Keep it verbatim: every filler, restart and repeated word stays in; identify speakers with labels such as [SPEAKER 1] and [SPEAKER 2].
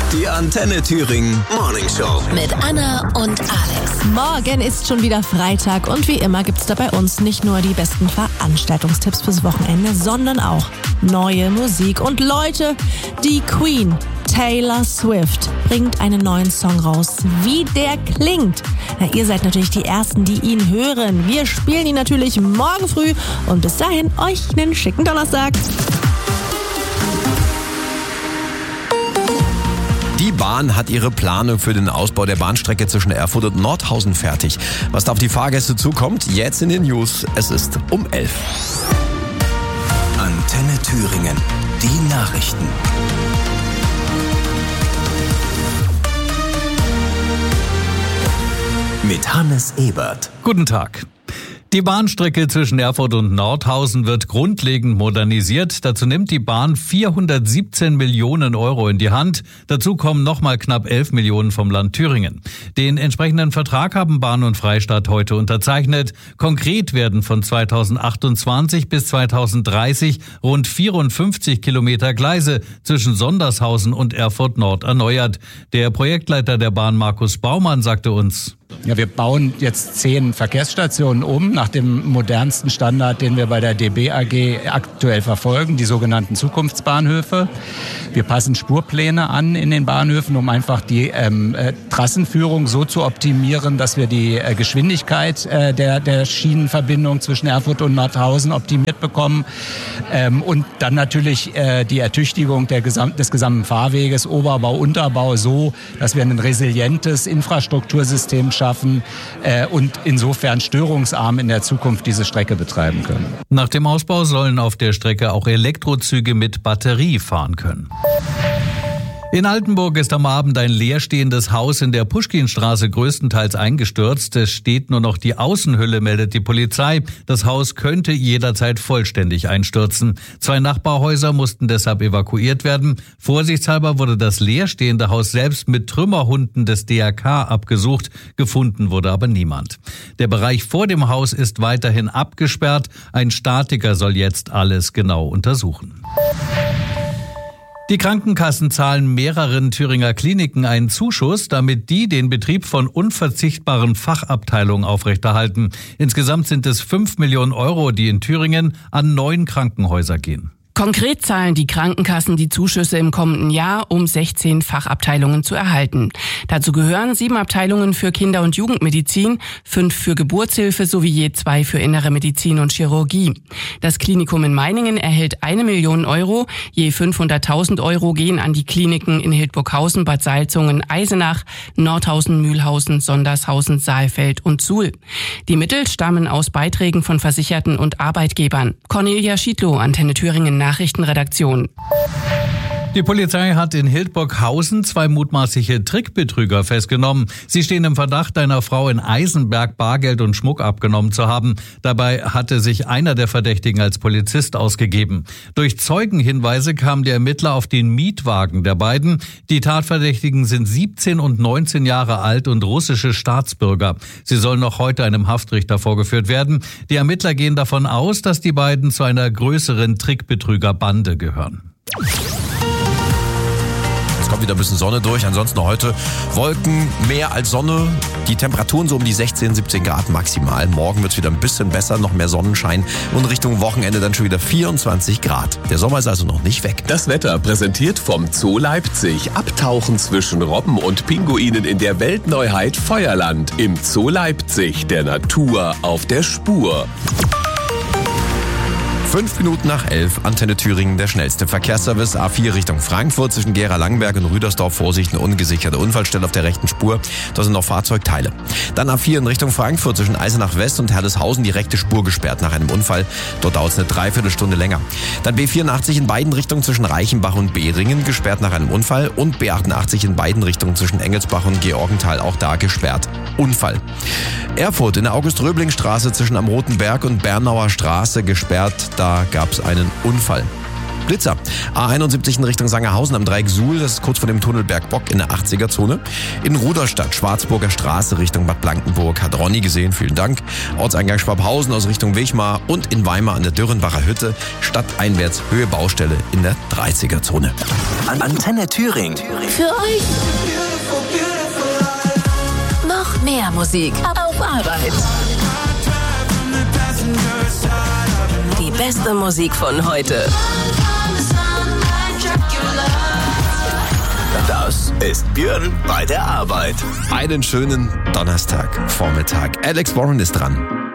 [SPEAKER 1] Die Antenne Thüringen Morning Show.
[SPEAKER 2] Mit Anna und Alex.
[SPEAKER 3] Morgen ist schon wieder Freitag und wie immer gibt's da bei uns nicht nur die besten Veranstaltungstipps fürs Wochenende, sondern auch neue Musik. Und Leute, die Queen, Taylor Swift, bringt einen neuen Song raus. Wie der klingt. Na, ihr seid natürlich die Ersten, die ihn hören. Wir spielen ihn natürlich morgen früh und bis dahin euch einen schicken Donnerstag.
[SPEAKER 1] Die Bahn hat ihre Planung für den Ausbau der Bahnstrecke zwischen Erfurt und Nordhausen fertig. Was da auf die Fahrgäste zukommt, jetzt in den News. Es ist um elf. Antenne Thüringen. Die Nachrichten. Mit Hannes Ebert.
[SPEAKER 4] Guten Tag. Die Bahnstrecke zwischen Erfurt und Nordhausen wird grundlegend modernisiert. Dazu nimmt die Bahn vierhundertsiebzehn Millionen Euro in die Hand. Dazu kommen nochmal knapp elf Millionen vom Land Thüringen. Den entsprechenden Vertrag haben Bahn und Freistaat heute unterzeichnet. Konkret werden von zweitausendachtundzwanzig bis zweitausenddreißig rund vierundfünfzig Kilometer Gleise zwischen Sondershausen und Erfurt Nord erneuert. Der Projektleiter der Bahn, Markus Baumann, sagte uns:
[SPEAKER 5] Ja, wir bauen jetzt zehn Verkehrsstationen um nach dem modernsten Standard, den wir bei der D B A G aktuell verfolgen, die sogenannten Zukunftsbahnhöfe. Wir passen Spurpläne an in den Bahnhöfen, um einfach die ähm, äh, Trassenführung so zu optimieren, dass wir die äh, Geschwindigkeit äh, der, der Schienenverbindung zwischen Erfurt und Nordhausen optimiert bekommen. Ähm, und dann natürlich äh, die Ertüchtigung der Gesam- des gesamten Fahrweges, Oberbau, Unterbau, so, dass wir ein resilientes Infrastruktursystem schaffen äh, und insofern störungsarm in der Zukunft diese Strecke betreiben können.
[SPEAKER 4] Nach dem Ausbau sollen auf der Strecke auch Elektrozüge mit Batterie fahren können. In Altenburg ist am Abend ein leerstehendes Haus in der Puschkinstraße größtenteils eingestürzt. Es steht nur noch die Außenhülle, meldet die Polizei. Das Haus könnte jederzeit vollständig einstürzen. Zwei Nachbarhäuser mussten deshalb evakuiert werden. Vorsichtshalber wurde das leerstehende Haus selbst mit Trümmerhunden des D R K abgesucht. Gefunden wurde aber niemand. Der Bereich vor dem Haus ist weiterhin abgesperrt. Ein Statiker soll jetzt alles genau untersuchen. Die Krankenkassen zahlen mehreren Thüringer Kliniken einen Zuschuss, damit die den Betrieb von unverzichtbaren Fachabteilungen aufrechterhalten. Insgesamt sind es fünf Millionen Euro, die in Thüringen an neun Krankenhäuser gehen.
[SPEAKER 6] Konkret zahlen die Krankenkassen die Zuschüsse im kommenden Jahr, um sechzehn Fachabteilungen zu erhalten. Dazu gehören sieben Abteilungen für Kinder- und Jugendmedizin, fünf für Geburtshilfe sowie je zwei für Innere Medizin und Chirurgie. Das Klinikum in Meiningen erhält eine Million Euro, je fünfhunderttausend Euro gehen an die Kliniken in Hildburghausen, Bad Salzungen, Eisenach, Nordhausen, Mühlhausen, Sondershausen, Saalfeld und Suhl. Die Mittel stammen aus Beiträgen von Versicherten und Arbeitgebern. Cornelia Schiedlow, Antenne Thüringen Nachrichtenredaktion.
[SPEAKER 4] Die Polizei hat in Hildburghausen zwei mutmaßliche Trickbetrüger festgenommen. Sie stehen im Verdacht, einer Frau in Eisenberg Bargeld und Schmuck abgenommen zu haben. Dabei hatte sich einer der Verdächtigen als Polizist ausgegeben. Durch Zeugenhinweise kam der Ermittler auf den Mietwagen der beiden. Die Tatverdächtigen sind siebzehn und neunzehn Jahre alt und russische Staatsbürger. Sie sollen noch heute einem Haftrichter vorgeführt werden. Die Ermittler gehen davon aus, dass die beiden zu einer größeren Trickbetrügerbande gehören.
[SPEAKER 1] Es kommt wieder ein bisschen Sonne durch, ansonsten heute Wolken, mehr als Sonne. Die Temperaturen so um die sechzehn, siebzehn Grad maximal. Morgen wird es wieder ein bisschen besser, noch mehr Sonnenschein und Richtung Wochenende dann schon wieder vierundzwanzig Grad. Der Sommer ist also noch nicht weg.
[SPEAKER 7] Das Wetter präsentiert vom Zoo Leipzig. Abtauchen zwischen Robben und Pinguinen in der Weltneuheit Feuerland. Im Zoo Leipzig, der Natur auf der Spur.
[SPEAKER 1] Fünf Minuten nach elf, Antenne Thüringen, der schnellste Verkehrsservice. A vier Richtung Frankfurt zwischen Gera-Langenberg und Rüdersdorf. Vorsicht, eine ungesicherte Unfallstelle auf der rechten Spur. Da sind noch Fahrzeugteile. Dann A vier in Richtung Frankfurt zwischen Eisenach West und Herleshausen. Die rechte Spur gesperrt nach einem Unfall. Dort dauert es eine Dreiviertelstunde länger. Dann B vierundachtzig in beiden Richtungen zwischen Reichenbach und Behringen. Gesperrt nach einem Unfall. Und B achtundachtzig in beiden Richtungen zwischen Engelsbach und Georgenthal. Auch da gesperrt. Unfall. Erfurt in der August-Röbling-Straße zwischen am Roten Berg und Bernauer Straße gesperrt. Da gab es einen Unfall. Blitzer. A einundsiebzig in Richtung Sangerhausen am Dreieck Suhl, das ist kurz vor dem Tunnel Bergbock in der achtziger-Zone. In Rudolstadt, Schwarzburger Straße Richtung Bad Blankenburg, hat Ronny gesehen, vielen Dank. Ortseingang Schwabhausen aus Richtung Wichmar und in Weimar an der Dürrenbacher Hütte, stadteinwärts Höhe Baustelle in der dreißiger-Zone.
[SPEAKER 8] Antenne Thüringen.
[SPEAKER 2] Für euch noch mehr Musik auf Arbeit. Die beste Musik von heute.
[SPEAKER 8] Das ist Björn bei der Arbeit.
[SPEAKER 1] Einen schönen Donnerstag Vormittag. Alex Warren ist dran.